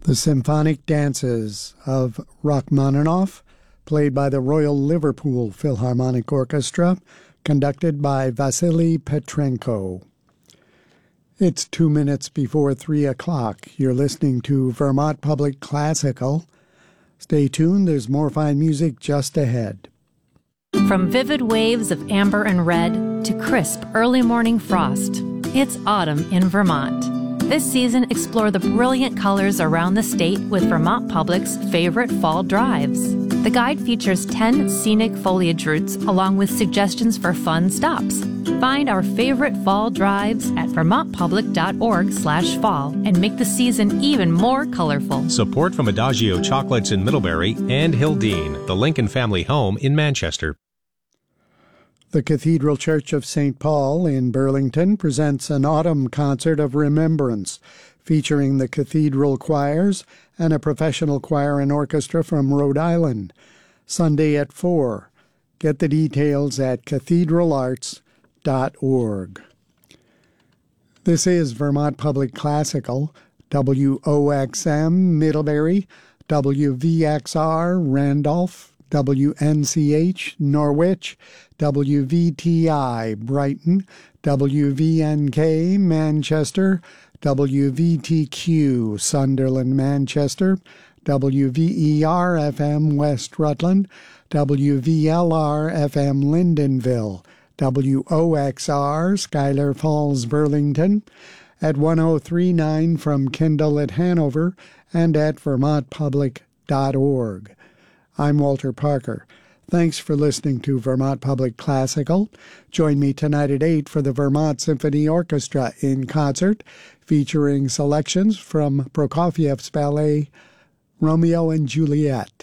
The Symphonic Dances of Rachmaninoff, played by the Royal Liverpool Philharmonic Orchestra, conducted by Vasily Petrenko. It's 2 minutes before 3 o'clock. You're listening to Vermont Public Classical. Stay tuned, there's more fine music just ahead. From vivid waves of amber and red to crisp early morning frost, it's autumn in Vermont. This season, explore the brilliant colors around the state with Vermont Public's favorite fall drives. The guide features 10 scenic foliage routes along with suggestions for fun stops. Find our favorite fall drives at vermontpublic.org/fall and make the season even more colorful. Support from Adagio Chocolates in Middlebury and Hildene, the Lincoln family home in Manchester. The Cathedral Church of St. Paul in Burlington presents an autumn concert of remembrance featuring the cathedral choirs and a professional choir and orchestra from Rhode Island. Sunday at 4. Get the details at cathedralarts.org. This is Vermont Public Classical, WOXM Middlebury, WVXR Randolph, WNCH Norwich, WVTI Brighton, WVNK Manchester, WVTQ Sunderland Manchester, WVER FM West Rutland, WVLR FM Lyndonville, WOXR Schuyler Falls Burlington, at 1039 from Kendall at Hanover, and at vermontpublic.org. I'm Walter Parker. Thanks for listening to Vermont Public Classical. Join me tonight at 8 for the Vermont Symphony Orchestra in concert, featuring selections from Prokofiev's ballet Romeo and Juliet.